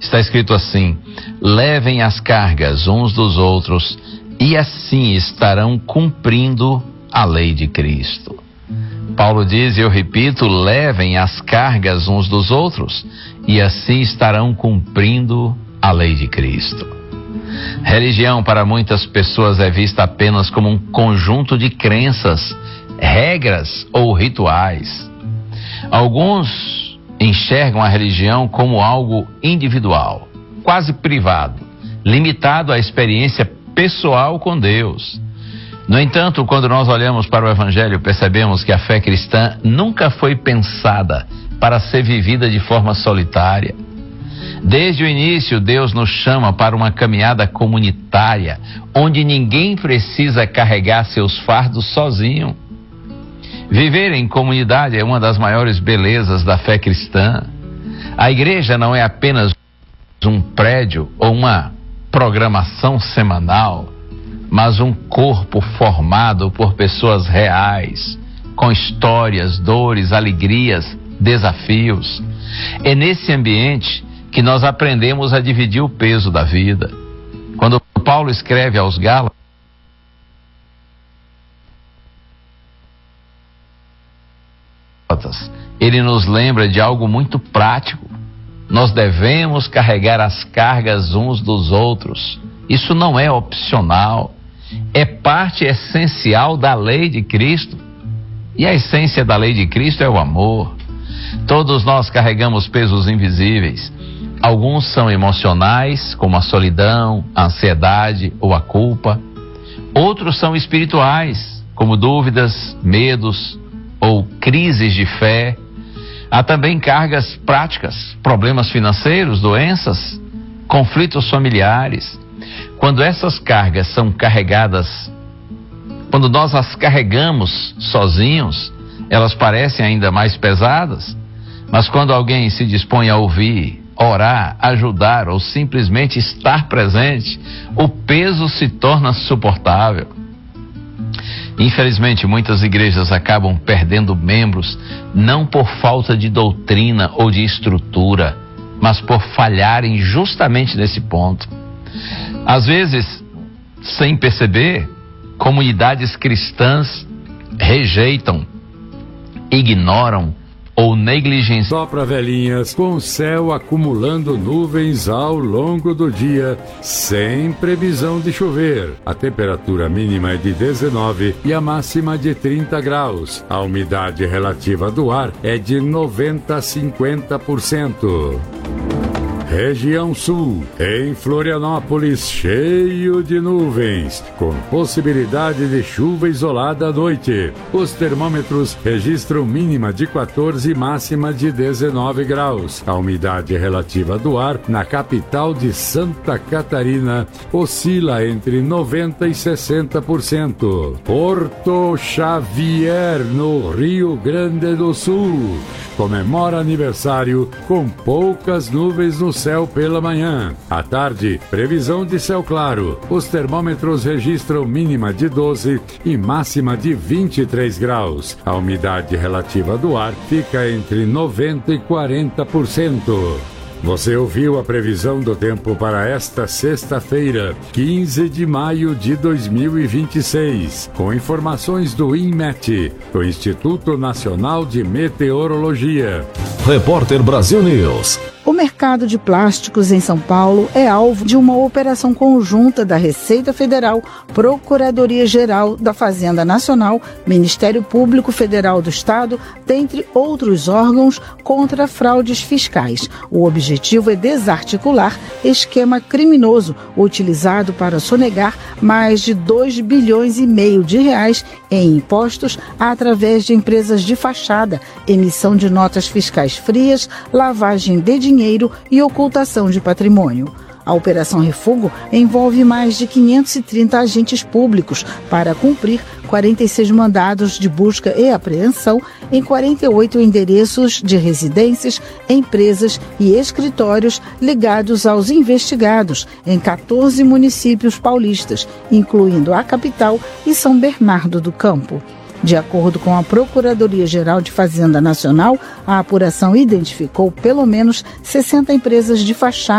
Está escrito assim: levem as cargas uns dos outros e assim estarão cumprindo a lei de Cristo. Paulo diz, e eu repito, levem as cargas uns dos outros e assim estarão cumprindo a lei de Cristo. Religião para muitas pessoas é vista apenas como um conjunto de crenças, regras ou rituais. Alguns enxergam a religião como algo individual, quase privado, limitado à experiência pessoal com Deus. No entanto, quando nós olhamos para o Evangelho, percebemos que a fé cristã nunca foi pensada para ser vivida de forma solitária. Desde o início, Deus nos chama para uma caminhada comunitária, onde ninguém precisa carregar seus fardos sozinho. Viver em comunidade é uma das maiores belezas da fé cristã. A igreja não é apenas um prédio ou uma programação semanal, mas um corpo formado por pessoas reais, com histórias, dores, alegrias, desafios. É nesse ambiente que nós aprendemos a dividir o peso da vida. Quando Paulo escreve aos Gálatas, ele nos lembra de algo muito prático. Nós devemos carregar as cargas uns dos outros. Isso não é opcional. É parte essencial da lei de Cristo. E a essência da lei de Cristo é o amor. Todos nós carregamos pesos invisíveis. Alguns são emocionais, como a solidão, a ansiedade ou a culpa. Outros são espirituais, como dúvidas, medos ou crises de fé. Há também cargas práticas, problemas financeiros, doenças, conflitos familiares. Quando essas cargas são carregadas, quando nós as carregamos sozinhos, elas parecem ainda mais pesadas. Mas quando alguém se dispõe a ouvir, orar, ajudar ou simplesmente estar presente, o peso se torna suportável. Infelizmente, muitas igrejas acabam perdendo membros, não por falta de doutrina ou de estrutura, mas por falharem justamente nesse ponto. Às vezes, sem perceber, comunidades cristãs rejeitam, ignoram ou negligenciam. Só para velhinhas, com o céu acumulando nuvens ao longo do dia, sem previsão de chover. A temperatura mínima é de 19 e a máxima de 30 graus. A umidade relativa do ar é de 90 a 50%. Região Sul, em Florianópolis, cheio de nuvens, com possibilidade de chuva isolada à noite. Os termômetros registram mínima de 14 e máxima de 19 graus. A umidade relativa do ar na capital de Santa Catarina oscila entre 90 e 60%. Porto Xavier, no Rio Grande do Sul, comemora aniversário com poucas nuvens no céu pela manhã. À tarde, previsão de céu claro. Os termômetros registram mínima de 12 e máxima de 23 graus. A umidade relativa do ar fica entre 90 e 40%. Você ouviu a previsão do tempo para esta sexta-feira, 15 de maio de 2026, com informações do INMET, o Instituto Nacional de Meteorologia. Repórter Brasil News. O mercado de plásticos em São Paulo é alvo de uma operação conjunta da Receita Federal, Procuradoria-Geral da Fazenda Nacional, Ministério Público Federal do Estado, dentre outros órgãos, contra fraudes fiscais. O objetivo é desarticular esquema criminoso utilizado para sonegar mais de 2,5 bilhões de reais em impostos através de empresas de fachada, emissão de notas fiscais frias, lavagem de dinheiro e ocultação de patrimônio. A Operação Refúgio envolve mais de 530 agentes públicos para cumprir 46 mandados de busca e apreensão em 48 endereços de residências, empresas e escritórios ligados aos investigados em 14 municípios paulistas, incluindo a capital e São Bernardo do Campo. De acordo com a Procuradoria-Geral de Fazenda Nacional, a apuração identificou pelo menos 60 empresas de fachada